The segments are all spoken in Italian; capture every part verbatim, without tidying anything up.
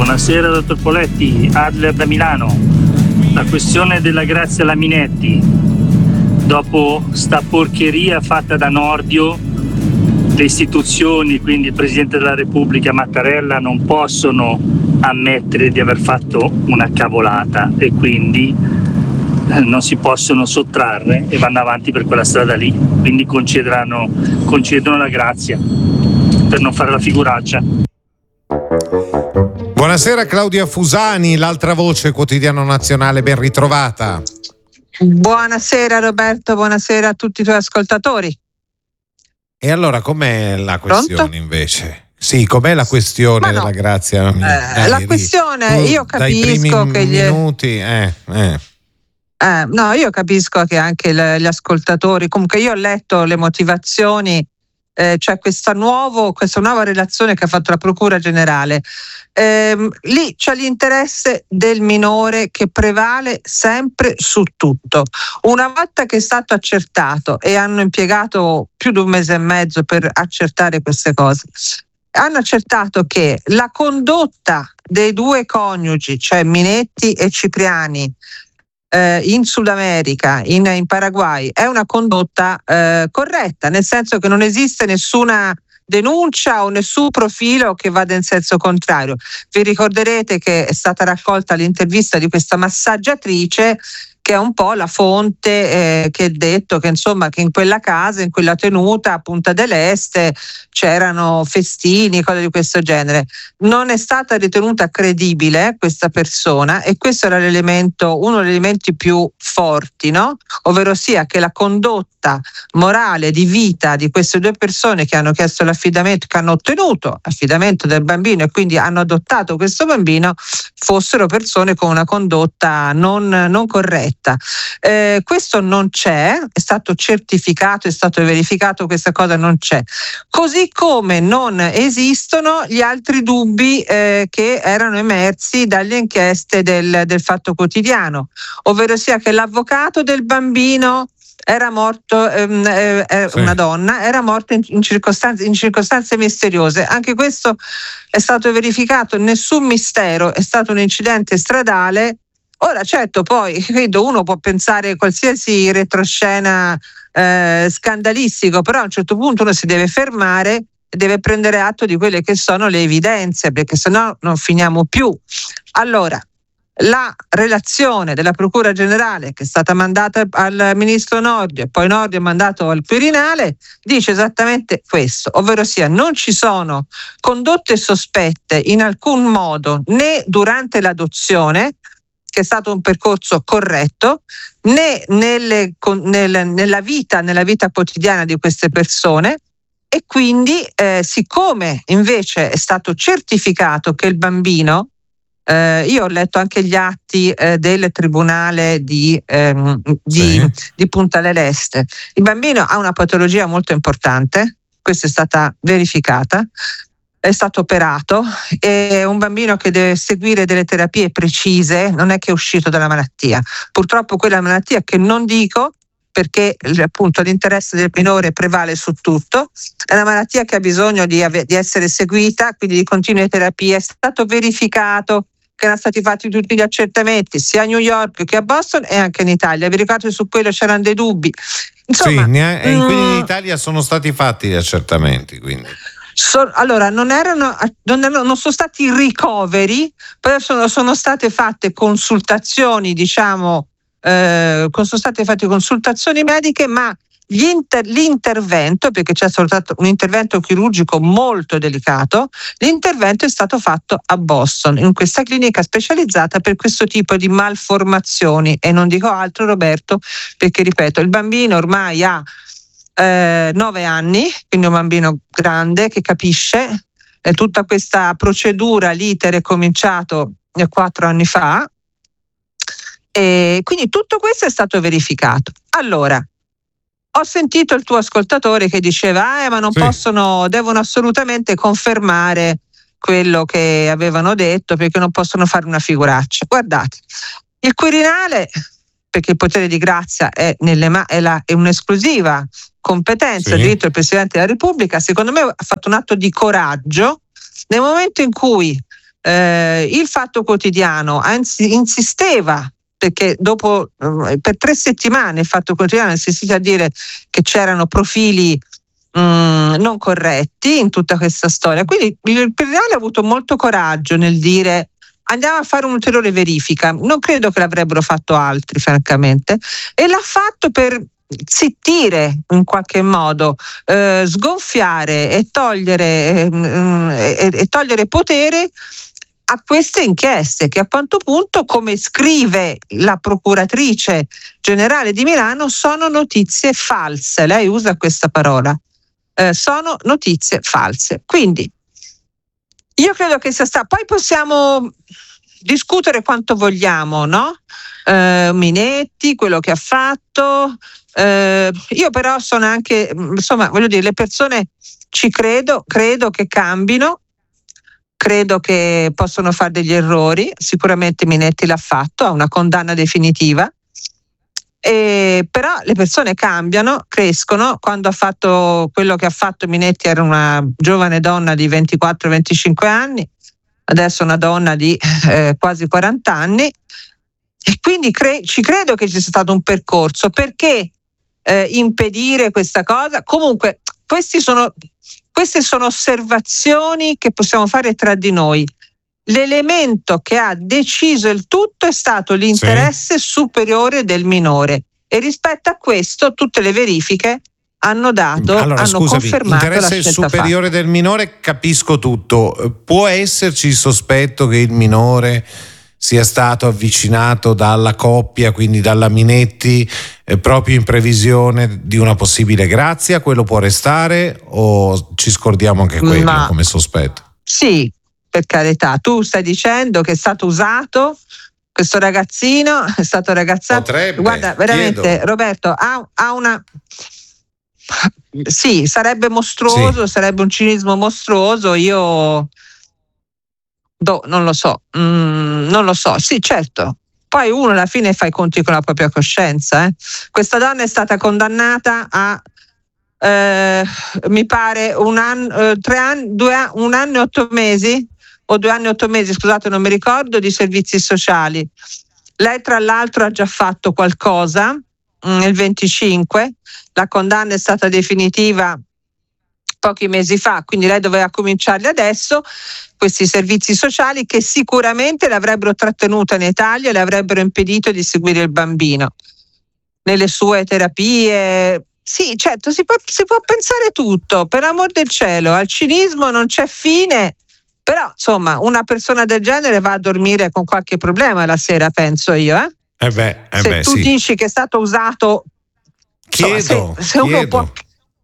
Buonasera dottor Poletti, Adler da Milano. La questione della Grazia Laminetti, dopo sta porcheria fatta da Nordio, le istituzioni, quindi il Presidente della Repubblica Mattarella, non possono ammettere di aver fatto una cavolata e quindi non si possono sottrarre e vanno avanti per quella strada lì, quindi concedono, concedono la grazia per non fare la figuraccia. Buonasera Claudia Fusani, l'altra voce, Quotidiano Nazionale, ben ritrovata. Buonasera Roberto, buonasera a tutti i tuoi ascoltatori. E allora com'è la questione? Pronto? Invece? Sì, com'è la questione no. della grazia? Eh, la questione, io capisco che gli minuti, eh, eh. Eh, no, io capisco che anche le, gli ascoltatori, comunque io ho letto le motivazioni, eh, cioè questa, nuovo, questa nuova relazione che ha fatto la Procura Generale. Eh, lì c'è l'interesse del minore che prevale sempre su tutto. Una volta che è stato accertato, e hanno impiegato più di un mese e mezzo per accertare queste cose, hanno accertato che la condotta dei due coniugi, cioè Minetti e Cipriani, in Sud America, in, in Paraguay, è una condotta eh, corretta, nel senso che non esiste nessuna denuncia o nessun profilo che vada in senso contrario. Vi ricorderete che è stata raccolta l'intervista di questa massaggiatrice, che è un po' la fonte eh, che ha detto che insomma che in quella casa, in quella tenuta a Punta del Este c'erano festini, cose di questo genere. Non è stata ritenuta credibile questa persona, e questo era l'elemento, uno degli elementi più forti, no? Ovvero sia che la condotta morale di vita di queste due persone che hanno chiesto l'affidamento, che hanno ottenuto l'affidamento del bambino e quindi hanno adottato questo bambino, fossero persone con una condotta non, non corretta. Eh, questo non c'è, è stato certificato, è stato verificato, questa cosa non c'è. Così come non esistono gli altri dubbi eh, che erano emersi dalle inchieste del, del Fatto Quotidiano, ovvero sia che l'avvocato del bambino era morto, ehm, eh, sì. una donna, era morta in, in, circostanze, in circostanze misteriose. Anche questo è stato verificato, nessun mistero, è stato un incidente stradale. Ora certo, poi credo uno può pensare qualsiasi retroscena eh, scandalistico, però a un certo punto uno si deve fermare e deve prendere atto di quelle che sono le evidenze, perché sennò non finiamo più. Allora, la relazione della Procura Generale, che è stata mandata al ministro Nordio e poi Nordio è mandato al Quirinale, dice esattamente questo, ovvero sia non ci sono condotte sospette in alcun modo, né durante l'adozione, che è stato un percorso corretto, né nelle, nel, nella vita, nella vita quotidiana di queste persone, e quindi eh, siccome invece è stato certificato che il bambino, eh, io ho letto anche gli atti eh, del tribunale di, ehm, di, sì. di Punta del Este, il bambino ha una patologia molto importante, questa è stata verificata, è stato operato, è un bambino che deve seguire delle terapie precise, non è che è uscito dalla malattia. Purtroppo quella malattia, che non dico perché appunto l'interesse del minore prevale su tutto, è una malattia che ha bisogno di, ave- di essere seguita, quindi di continue terapie. È stato verificato che erano stati fatti tutti gli accertamenti sia a New York che a Boston e anche in Italia. Vi ricordate, su quello c'erano dei dubbi. Insomma, sì, ne è, mm, quindi in Italia sono stati fatti gli accertamenti, quindi. So, allora non erano, non erano non sono stati ricoveri, però sono, sono state fatte consultazioni, diciamo, eh, sono state fatte consultazioni mediche, ma gli inter, l'intervento, perché c'è stato un intervento chirurgico molto delicato, l'intervento è stato fatto a Boston, in questa clinica specializzata per questo tipo di malformazioni, e non dico altro, Roberto, perché ripeto, il bambino ormai ha Eh, nove anni, quindi un bambino grande che capisce, eh, tutta questa procedura, l'iter è cominciato eh, quattro anni fa, e quindi tutto questo è stato verificato. Allora, ho sentito il tuo ascoltatore che diceva eh, ma non sì. possono, devono assolutamente confermare quello che avevano detto, perché non possono fare una figuraccia. Guardate, il Quirinale, perché il potere di grazia è, nelle ma- è, la, è un'esclusiva competenza, sì. diritto del Presidente della Repubblica, secondo me ha fatto un atto di coraggio nel momento in cui Eh, il Fatto Quotidiano anzi insisteva, perché dopo eh, per tre settimane il Fatto Quotidiano ha insistito a dire che c'erano profili mh, non corretti in tutta questa storia. Quindi il Quirinale ha avuto molto coraggio nel dire andiamo a fare un'ulteriore verifica. Non credo che l'avrebbero fatto altri, francamente, e l'ha fatto per zittire in qualche modo, eh, sgonfiare e togliere, eh, e, e togliere potere a queste inchieste che a quanto punto, come scrive la procuratrice generale di Milano, sono notizie false. Lei usa questa parola, eh, sono notizie false. Quindi io credo che sia stato, poi possiamo discutere quanto vogliamo, no? Eh, Minetti, quello che ha fatto, eh, io però sono anche, insomma, voglio dire, le persone ci credo, credo che cambino. Credo che possono fare degli errori, sicuramente Minetti l'ha fatto, ha una condanna definitiva, e, però le persone cambiano, crescono. Quando ha fatto quello che ha fatto Minetti era una giovane donna di ventiquattro venticinque anni, adesso è una donna di eh, quasi quaranta anni, e quindi cre- ci credo che ci sia stato un percorso. Perché eh, impedire questa cosa? Comunque questi sono... Queste sono osservazioni che possiamo fare tra di noi. L'elemento che ha deciso il tutto è stato l'interesse sì. superiore del minore, e rispetto a questo tutte le verifiche hanno dato, allora, hanno scusami, confermato la interesse scelta superiore fatta. del minore, capisco tutto. Può esserci il sospetto che il minore sia stato avvicinato dalla coppia, quindi dalla Minetti, eh, proprio in previsione di una possibile grazia? Quello può restare, o ci scordiamo anche quello Ma, come sospetto? Sì, per carità. Tu stai dicendo che è stato usato questo ragazzino, è stato ragazzato. Potrebbe, guarda, veramente, chiedo. Roberto, ha, ha una... Sì, sarebbe mostruoso, sì. sarebbe un cinismo mostruoso. Io... Do, non lo so, mm, non lo so, sì, certo. Poi uno alla fine fa i conti con la propria coscienza. Eh. Questa donna è stata condannata a, eh, mi pare, un anno, eh, tre anni, due anni, un anno e otto mesi, o due anni e otto mesi, scusate, non mi ricordo, di servizi sociali. Lei, tra l'altro, ha già fatto qualcosa nel mm, venticinque, la condanna è stata definitiva pochi mesi fa, quindi lei doveva cominciarli adesso, questi servizi sociali che sicuramente l'avrebbero trattenuta in Italia e le avrebbero impedito di seguire il bambino nelle sue terapie. Sì, certo, si può, si può pensare tutto, per amor del cielo, al cinismo non c'è fine, però insomma una persona del genere va a dormire con qualche problema la sera, penso io. Eh? Eh beh, eh se beh, tu sì. dici che è stato usato, chiedo, insomma, se, se uno chiedo. può...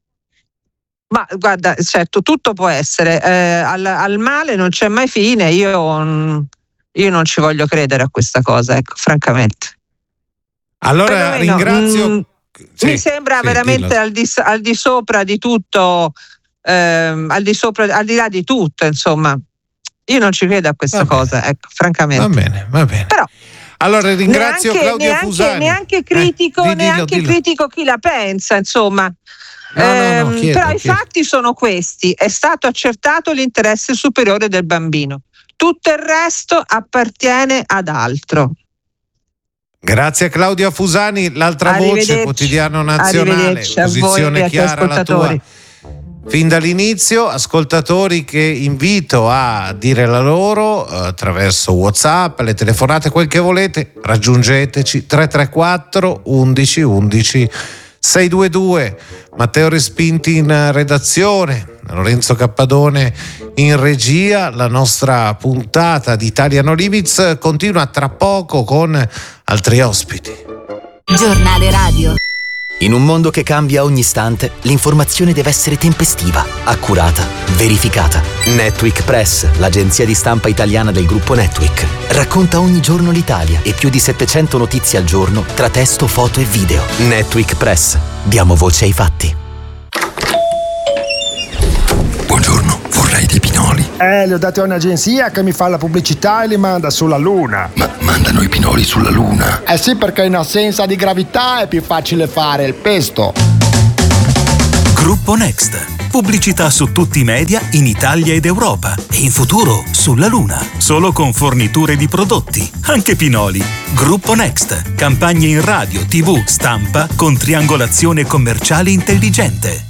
Ma guarda, certo, tutto può essere, eh, al, al male non c'è mai fine. Io, io non ci voglio credere a questa cosa, ecco, francamente. Allora Perlomeno, ringrazio. Mh, sì, mi sembra sì, veramente al di, al di sopra di tutto, ehm, al di sopra, al di là di tutto, insomma. Io non ci credo a questa va cosa, bene. ecco, francamente. Va bene, va bene. Però allora ringrazio neanche, Claudio neanche, Fusani. Neanche critico, eh, dillo, neanche dillo. critico chi la pensa, insomma. No, no, no, chiedo, però chiedo. i fatti sono questi: è stato accertato l'interesse superiore del bambino, tutto il resto appartiene ad altro. Grazie a Claudia Fusani, l'altra voce, Quotidiano Nazionale, posizione voi, chiara la tua fin dall'inizio. Ascoltatori che invito a dire la loro eh, attraverso WhatsApp, le telefonate, quel che volete, raggiungeteci tre tre quattro undici undici sei due due. Matteo Respinti in redazione, Lorenzo Cappadone in regia. La nostra puntata di Italiano Libiz continua tra poco con altri ospiti. Giornale radio. In un mondo che cambia ogni istante, l'informazione deve essere tempestiva, accurata, verificata. Netweek Press, l'agenzia di stampa italiana del gruppo Netweek, racconta ogni giorno l'Italia e più di settecento notizie al giorno tra testo, foto e video. Netweek Press. Diamo voce ai fatti. Buongiorno, vorrei dei pinoli. Eh, li ho dati a un'agenzia che mi fa la pubblicità e li manda sulla Luna. Ma mandano i pinoli sulla Luna? Eh sì, perché in assenza di gravità è più facile fare il pesto. Gruppo Next. Pubblicità su tutti i media in Italia ed Europa e in futuro sulla Luna. Solo con forniture di prodotti, anche Pinoli. Gruppo Next. Campagne in radio, tivù, stampa con triangolazione commerciale intelligente.